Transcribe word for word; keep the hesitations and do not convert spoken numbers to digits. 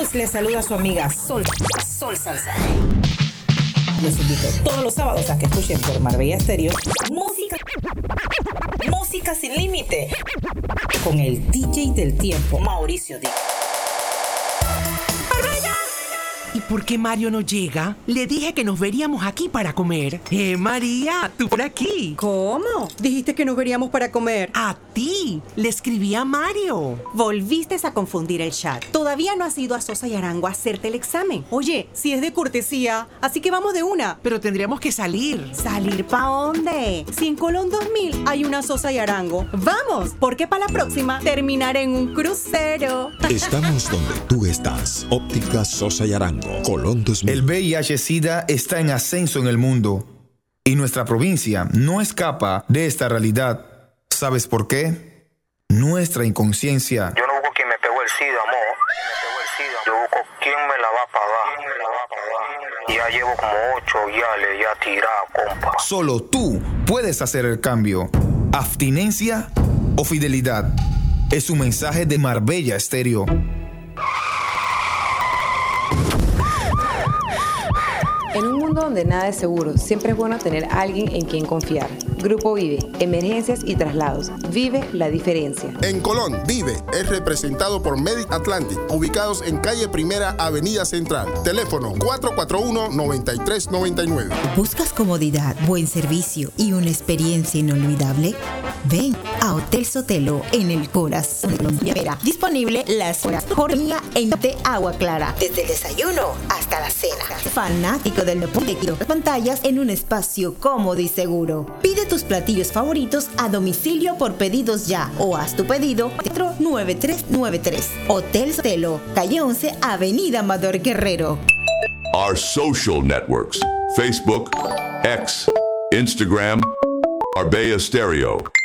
buenas, les saluda su amiga Sol, Sol Salsa. Les invito todos los sábados a que escuchen por Marbella Estéreo música, música sin límite, con el D J del tiempo, Mauricio Díaz. ¿Y por qué Mario no llega? Le dije que nos veríamos aquí para comer. Eh, María, tú por aquí. ¿Cómo? Dijiste que nos veríamos para comer. A ti. Le escribí a Mario. Volviste a confundir el chat. Todavía no has ido a Sosa y Arango a hacerte el examen. Oye, si es de cortesía, así que vamos de una. Pero tendríamos que salir. ¿Salir pa' dónde? Si en Colón dos mil hay una Sosa y Arango. ¡Vamos! Porque para la próxima terminaré en un crucero. Estamos donde tú estás. Óptica Sosa y Arango. Colón dos mil. El V I H-Sida está en ascenso en el mundo y nuestra provincia no escapa de esta realidad. ¿Sabes por qué? Nuestra inconsciencia. Yo no busco quien me pegó el SIDA, amor. Yo busco quién me la va a pagar. Ya llevo como ocho viales ya tirado, compa. Solo tú puedes hacer el cambio. Abstinencia o fidelidad. Es un mensaje de Marbella Estéreo. En un mundo donde nada es seguro, siempre es bueno tener a alguien en quien confiar. Grupo Vive, emergencias y traslados. Vive la diferencia. En Colón, Vive es representado por Medic Atlantic, ubicados en calle Primera, Avenida Central. Teléfono cuatro cuatro uno, nueve tres nueve nueve. ¿Buscas comodidad, buen servicio y una experiencia inolvidable? Ven a Hotel Sotelo en el corazón de Colombia. Disponible las horas por día en de Agua Clara, desde el desayuno hasta la cena. Fanático del deporte y las pantallas en un espacio cómodo y seguro. Pide tus platillos favoritos a domicilio por pedidos ya o haz tu pedido cuatro nueve tres nueve tres. Hotel Sotelo, calle once, Avenida Amador Guerrero. Our social networks: Facebook, X, Instagram, Marbella Stereo.